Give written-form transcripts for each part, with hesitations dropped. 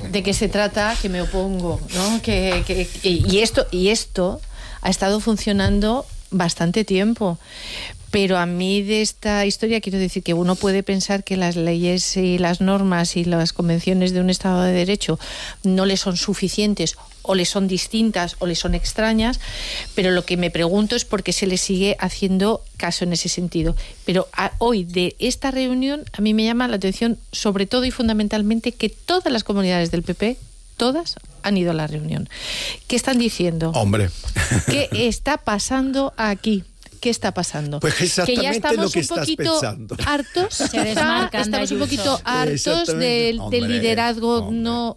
¿De qué se trata? Que me opongo, ¿no? Y esto ha estado funcionando bastante tiempo. Pero a mí de esta historia quiero decir que uno puede pensar que las leyes y las normas y las convenciones de un Estado de Derecho no le son suficientes o le son distintas o le son extrañas, pero lo que me pregunto es por qué se le sigue haciendo caso en ese sentido. Pero hoy de esta reunión a mí me llama la atención sobre todo y fundamentalmente que todas las comunidades del PP, todas, han ido a la reunión. ¿Qué están diciendo? Hombre. ¿Qué está pasando aquí? ¿Qué está pasando? Pues exactamente que ya estamos lo que un estás poquito pensando. Hartos, se desmarcan. Estamos un poquito hartos del liderazgo.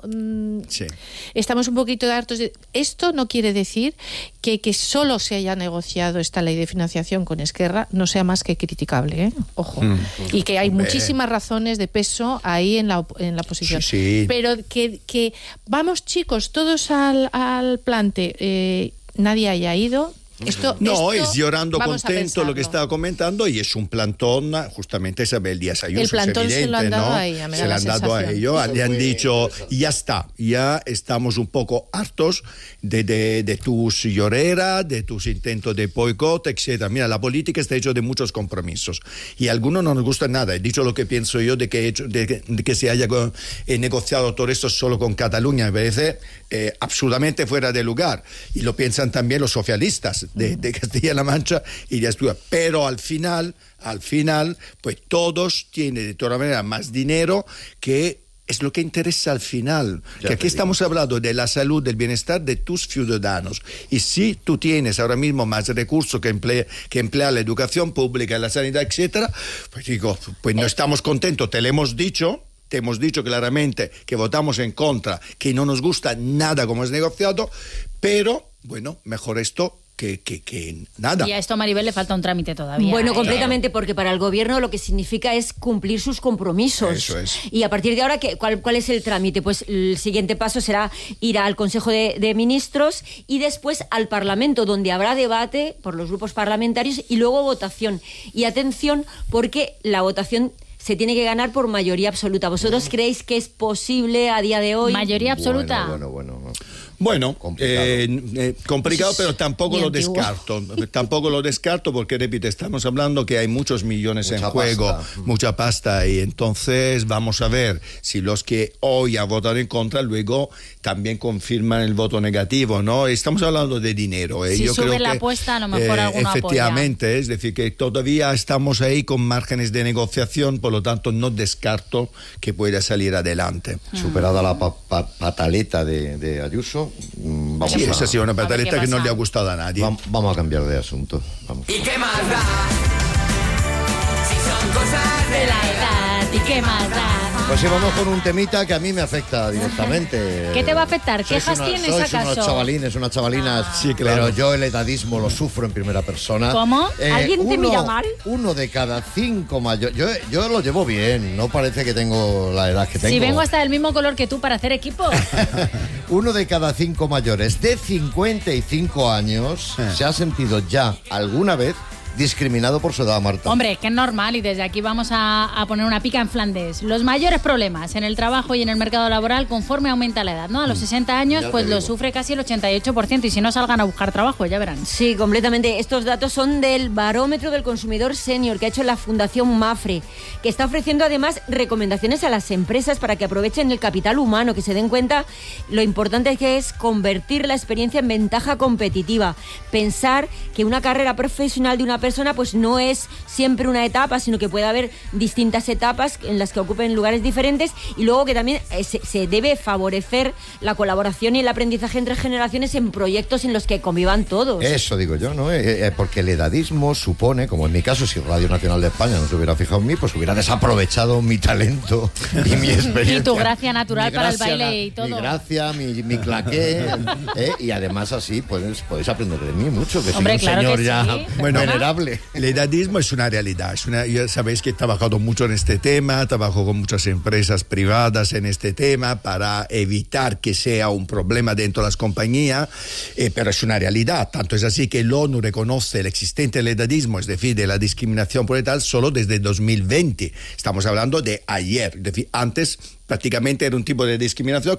Sí. Estamos un poquito hartos de... Esto no quiere decir que solo se haya negociado esta ley de financiación con Esquerra no sea más que criticable, ¿eh? Ojo. Y que hay muchísimas razones de peso ahí en la oposición. Sí. Pero que vamos, chicos, todos al plante. Nadie haya ido. Esto es llorando contento lo que estaba comentando y es un plantón, justamente Isabel Díaz Ayuso. El plantón es evidente, se lo han dado ¿no? a ella, me da se lo han dado a ellos, le han dicho, ya está, ya estamos un poco hartos de tus lloreras, de tus intentos de boicot, etcétera. Mira, la política está hecha de muchos compromisos y a algunos no nos gusta nada. He dicho lo que pienso yo de que se haya negociado todo esto solo con Cataluña, me parece absolutamente fuera de lugar. Y lo piensan también los socialistas de Castilla-La Mancha y de Asturias, pero al final, pues todos tienen de todas maneras más dinero, que es lo que interesa al final. Que aquí estamos hablando de la salud, del bienestar de tus ciudadanos. Y si tú tienes ahora mismo más recursos que emplear la educación pública, la sanidad, etcétera, pues digo, pues no estamos contentos, te hemos dicho claramente que votamos en contra, que no nos gusta nada como es negociado, pero bueno, mejor esto que nada. Y a esto, Maribel, le falta un trámite todavía. Bueno, completamente, porque para el gobierno lo que significa es cumplir sus compromisos. Eso es. Y a partir de ahora, ¿cuál es el trámite? Pues el siguiente paso será ir al Consejo de Ministros y después al Parlamento, donde habrá debate por los grupos parlamentarios y luego votación. Y atención, porque la votación se tiene que ganar por mayoría absoluta. ¿Vosotros creéis que es posible a día de hoy? ¿Mayoría absoluta? Bueno, complicado, pero tampoco lo descarto. Tampoco lo descarto porque, repito, estamos hablando que hay muchos millones en juego, mucha pasta, y entonces vamos a ver si los que hoy han votado en contra luego también confirman el voto negativo, ¿no? Estamos hablando de dinero. Si yo sube creo la que, apuesta, a lo mejor alguno efectivamente, apoya. Es decir, que todavía estamos ahí con márgenes de negociación, por lo tanto no descarto que pueda salir adelante. Superada la pataleta de Ayuso, esa ha sido una pataleta que no le ha gustado a nadie. Vamos a cambiar de asunto. Vamos. ¿Y qué más da? Si son cosas de la edad, ¿y qué más da? Pues sí, vamos con un temita que a mí me afecta directamente. ¿Qué te va a afectar? ¿Quejas tienes acaso? Unos chavalines, unas chavalinas. Sí, claro. Pero yo el edadismo lo sufro en primera persona. ¿Cómo? ¿Alguien te mira mal? 1 de cada 5 mayores. Yo lo llevo bien, no parece que tengo la edad que tengo. Si vengo hasta del mismo color que tú para hacer equipo. 1 de cada 5 mayores de 55 años se ha sentido ya alguna vez discriminado por su edad, Marta. Hombre, que es normal, y desde aquí vamos a poner una pica en Flandes. Los mayores problemas en el trabajo y en el mercado laboral conforme aumenta la edad, ¿no? A los 60 años, pues lo sufre casi el 88%, y si no, salgan a buscar trabajo, ya verán. Sí, completamente. Estos datos son del Barómetro del Consumidor Senior que ha hecho la Fundación Mafre, que está ofreciendo además recomendaciones a las empresas para que aprovechen el capital humano, que se den cuenta lo importante que es convertir la experiencia en ventaja competitiva. Pensar que una carrera profesional de una persona pues no es siempre una etapa, sino que puede haber distintas etapas en las que ocupen lugares diferentes, y luego que también se debe favorecer la colaboración y el aprendizaje entre generaciones en proyectos en los que convivan todos. Eso digo yo, ¿no? Porque el edadismo supone, como en mi caso, si Radio Nacional de España no se hubiera fijado en mí, pues hubiera desaprovechado mi talento y mi experiencia. Y tu gracia natural para el baile y todo. Mi gracia, mi claqué, y además así podéis aprender de mí mucho, que Hombre, soy un claro señor que ya sí. venerable. El edadismo es una realidad. Ya sabéis que he trabajado mucho en este tema, trabajo con muchas empresas privadas en este tema para evitar que sea un problema dentro de las compañías, pero es una realidad. Tanto es así que el ONU reconoce el existente del edadismo, es decir, de la discriminación por edad, solo desde 2020. Estamos hablando de ayer, es decir, antes prácticamente era un tipo de discriminación